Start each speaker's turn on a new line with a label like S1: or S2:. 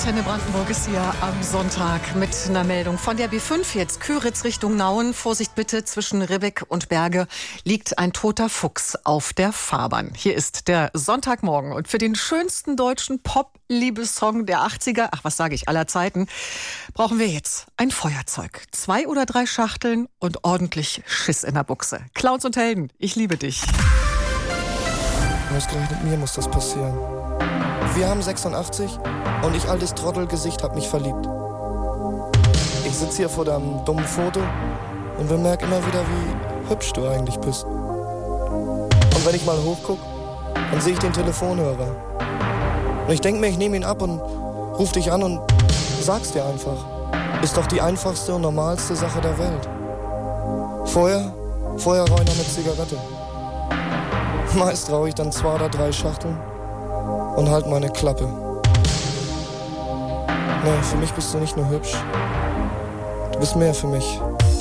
S1: Antenne Brandenburg ist hier am Sonntag mit einer Meldung von der B5 jetzt. Küritz Richtung Nauen. Vorsicht bitte, zwischen Ribbeck und Berge liegt ein toter Fuchs auf der Fahrbahn. Hier ist der Sonntagmorgen und für den schönsten deutschen Pop-Liebessong der 80er, aller Zeiten, brauchen wir jetzt ein Feuerzeug. 2 oder 3 Schachteln und ordentlich Schiss in der Buchse. Clowns und Helden, ich liebe dich.
S2: Ausgerechnet mir muss das passieren. Wir haben 86 und ich, altes Trottelgesicht, hab mich verliebt. Ich sitz hier vor deinem dummen Foto und bemerk immer wieder, wie hübsch du eigentlich bist. Und wenn ich mal hochguck, dann sehe ich den Telefonhörer. Und ich denk mir, ich nehme ihn ab und ruf dich an und sag's dir einfach. Ist doch die einfachste und normalste Sache der Welt. Vorher rauch ich noch eine Zigarette. Meist rauche ich dann 2 oder 3 Schachteln und halt meine Klappe. Nee, für mich bist du nicht nur hübsch. Du bist mehr für mich.